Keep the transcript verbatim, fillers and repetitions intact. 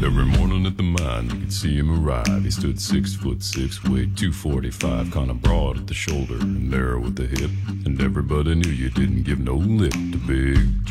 Every morning at the mine, you could see him arrive. He stood six foot six, weighed two forty-five, kinda broad at the shoulder and narrow at the hip. And everybody knew you didn't give no lip to Big